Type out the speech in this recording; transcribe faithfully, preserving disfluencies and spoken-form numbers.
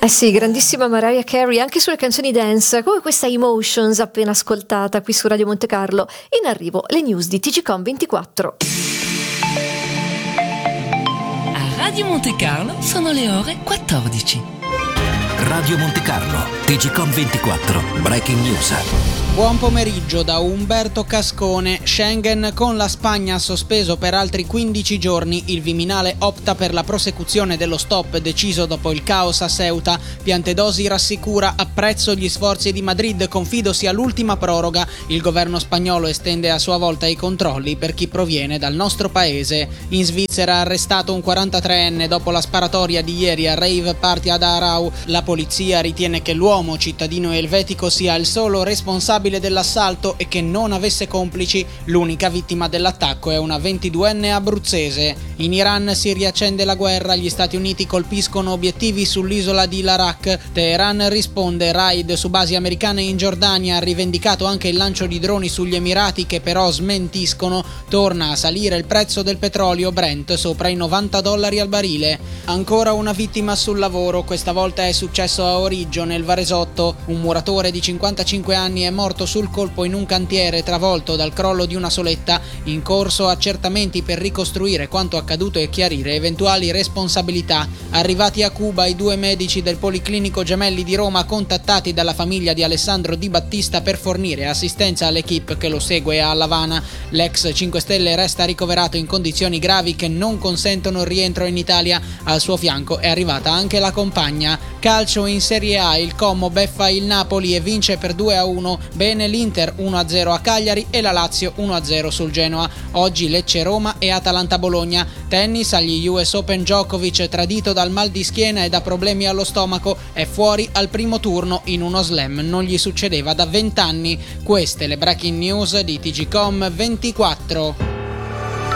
Eh sì, grandissima Mariah Carey anche sulle canzoni dance, come questa Emotions appena ascoltata qui su Radio Monte Carlo. In arrivo le news di T G Com ventiquattro. A Radio Monte Carlo sono le ore quattordici. Radio Monte Carlo, T G Com ventiquattro, Breaking News. Buon pomeriggio da Umberto Cascone. Schengen con la Spagna ha sospeso per altri quindici giorni. Il Viminale opta per la prosecuzione dello stop deciso dopo il caos a Ceuta. Piantedosi rassicura: apprezzo gli sforzi di Madrid, confido sia l'ultima proroga. Il governo spagnolo estende a sua volta i controlli per chi proviene dal nostro paese. In Svizzera arrestato un quarantatreenne dopo la sparatoria di ieri a rave party ad Aarau. La polizia ritiene che l'uomo, cittadino elvetico, sia il solo responsabile dell'assalto e che non avesse complici. L'unica vittima dell'attacco è una ventiduenne abruzzese. In Iran si riaccende la guerra, gli Stati Uniti colpiscono obiettivi sull'isola di Larak. Teheran risponde, raid su basi americane in Giordania, ha rivendicato anche il lancio di droni sugli Emirati che però smentiscono. Torna a salire il prezzo del petrolio Brent sopra i novanta dollari al barile. Ancora una vittima sul lavoro, questa volta è successo a Origgio nel Varesotto. Un muratore di cinquantacinque anni è morto sul colpo in un cantiere travolto dal crollo di una soletta. In corso accertamenti per ricostruire quanto accaduto e chiarire eventuali responsabilità. Arrivati a Cuba, i due medici del Policlinico Gemelli di Roma contattati dalla famiglia di Alessandro Di Battista per fornire assistenza all'equipe che lo segue a L'Avana. L'ex cinque Stelle resta ricoverato in condizioni gravi che non consentono il rientro in Italia. Al suo fianco è arrivata anche la compagna. Calcio in Serie A, il Como beffa il Napoli e vince per due a uno. Bene l'Inter uno a zero a Cagliari e la Lazio uno a zero sul Genoa. Oggi Lecce-Roma e Atalanta-Bologna. Tennis, agli U S Open Djokovic, tradito dal mal di schiena e da problemi allo stomaco, è fuori al primo turno in uno slam. Non gli succedeva da vent'anni. Queste le breaking news di T G Com ventiquattro.